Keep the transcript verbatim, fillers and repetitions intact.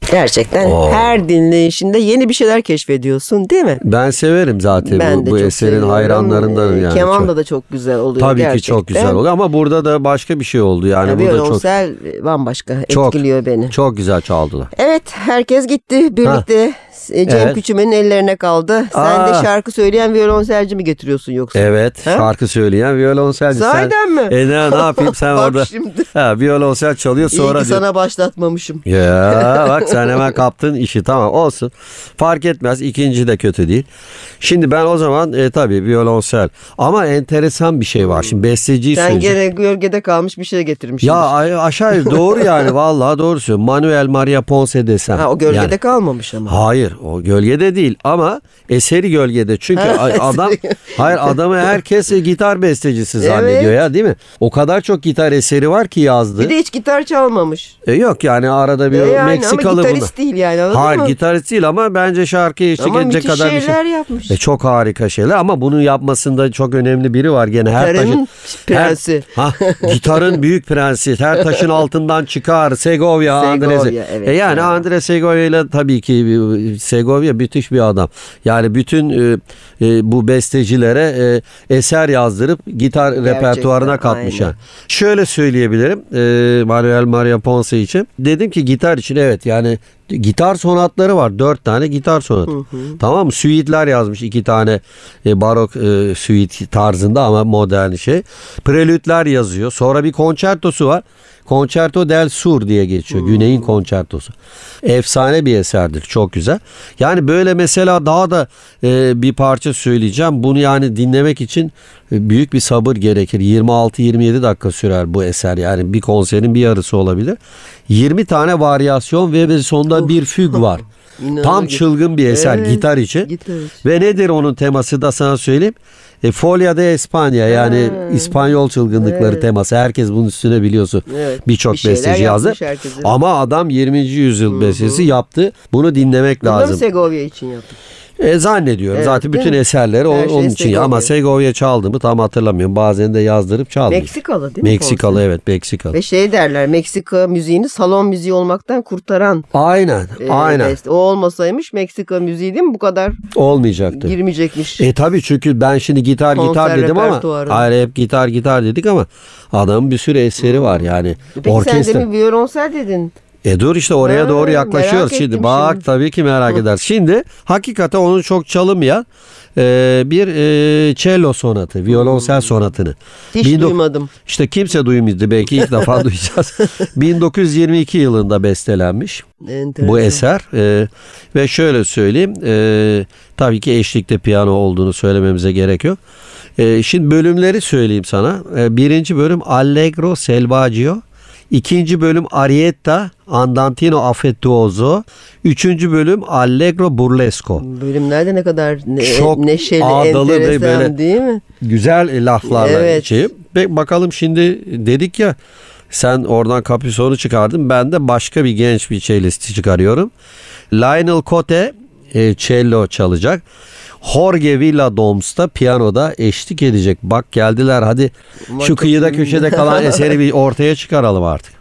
Gerçekten Oo. her dinleyişinde yeni bir şeyler keşfediyorsun değil mi? Ben severim zaten ben bu, bu eserin seviyorum. hayranlarındanım yani. Kemanla da çok güzel oluyor Tabii gerçekten. ki çok güzel oluyor ama burada da başka bir şey oldu yani. Tabii burada violonsel çok bambaşka çok, etkiliyor beni. Çok güzel çaldılar. Evet, herkes gitti birlikte. Ha. Cem evet. Küçümen'in ellerine kaldı. Sen Aa. de şarkı söyleyen violonselci mi getiriyorsun yoksa? Evet, ha? şarkı söyleyen violonselci. Sahiden sen, mi? E ne, ne yapayım sen orada? Şimdi. Ha, violonsel çalıyor sonra İyi ki diyor. sana başlatmamışım. Ya bak sen hemen kaptın işi, tamam olsun. Fark etmez, ikinci de kötü değil. Şimdi ben o zaman e, tabii violonsel ama enteresan bir şey var. Şimdi besteciyi sen söyleyeceğim. Sen gene gölgede kalmış bir şey getirmişsin. Ya aşağı doğru yani vallahi doğru söylüyorsun. Manuel Maria Ponce desem. Ha, o gölgede yani, kalmamış ama. Hayır, o gölgede değil ama eseri gölgede. Çünkü adam hayır adamı herkes gitar bestecisi zannediyor evet. ya değil mi? O kadar çok gitar eseri var ki yazdı. Bir de hiç gitar çalmamış. E yok yani arada bir e yani, Meksikalı ama gitarist buna. değil yani anladın Hayır mı? gitarist değil ama bence şarkıya eşlik edecek kadar bir şey. şeyler yapmış. E çok harika şeyler ama bunu yapmasında çok önemli biri var gene. Her gitarın taşın, prensi. Her, ha, gitarın büyük prensi. Her taşın altından çıkar. Segovia, Andres. Evet, e yani Andres Segovia ile tabii ki Segovia müthiş bir adam. Yani bütün e, e, bu bestecilere e, eser yazdırıp gitar gerçekten, repertuarına katmış. Yani. Şöyle söyleyebilirim e, Manuel Maria Ponce için. Dedim ki gitar için evet yani gitar sonatları var. Dört tane gitar sonatı. Hı hı. Tamam mı? Süitler yazmış. iki tane e, barok e, süit tarzında ama modern şey. Prelütler yazıyor. Sonra bir konçertosu var. Concerto del Sur diye geçiyor. Hmm. Güney'in konçertosu. Efsane bir eserdir. Çok güzel. Yani böyle mesela daha da e, bir parça söyleyeceğim. Bunu yani dinlemek için e, büyük bir sabır gerekir. yirmi altı yirmi yedi dakika sürer bu eser. Yani bir konserin bir yarısı olabilir. yirmi tane varyasyon ve sonunda bir füg var. Tam çılgın bir eser evet, gitar için. Gitar için. Ve nedir onun teması da sana söyleyeyim. E, Folia de España yani ha. İspanyol çılgınlıkları evet. teması. Herkes bunun üstüne biliyorsun. Evet. Birçok bir besteci yazdı. Ama adam yirminci yüzyıl Hı-hı. bestesi yaptı. Bunu dinlemek Bunu lazım. Bunu Segovia için yaptı. E, zannediyorum. Evet, zaten bütün mi? eserleri o, şey onun için. Segovia. Ama Segovia çaldı mı tam hatırlamıyorum. Bazen de yazdırıp çaldı. Meksikalı değil mi? Meksikalı konser? Evet Meksikalı. Ve şey derler Meksika müziğini salon müziği olmaktan kurtaran. Aynen. E, aynen. Beste. O olmasaymış Meksika müziği değil mi bu kadar? Olmayacaktı. Girmeyecekmiş. E tabii çünkü ben şimdi gitar konser gitar dedim ama hayır hep gitar gitar dedik ama adamın bir sürü eseri hmm. var yani. Peki orkestra. Sen demin violonsel dedin. E dur işte oraya ha, doğru yaklaşıyoruz şimdi. Bak şimdi. Tabii ki merak eder. Şimdi hakikaten onu çok çalınmayan e, bir e, cello sonatı, violonsel hmm. sonatını. Hiç Bin duymadım. İşte kimse duymadı. Belki ilk defa duyacağız. bin dokuz yüz yirmi iki yılında bestelenmiş Enteresan. bu eser. E, ve şöyle söyleyeyim. E, tabii ki eşlikte piyano olduğunu söylememize gerek yok. E, şimdi bölümleri söyleyeyim sana. E, birinci bölüm Allegro Selvaggio. İkinci bölüm Arietta Andantino Affettuoso. Üçüncü bölüm Allegro Burlesco. Bölümlerde ne kadar ne, çok neşeli, ağdalı enteresan böyle değil mi? Güzel laflarla evet. şey. Bakalım şimdi dedik ya sen oradan Capuson'u çıkardın. Ben de başka bir genç bir cellisti çıkarıyorum. Lionel Cote e, cello çalacak. Jorge Villadoms da piyanoda eşlik edecek. Bak geldiler hadi Ama şu kıyıda köşede kalan eseri bir ortaya çıkaralım artık.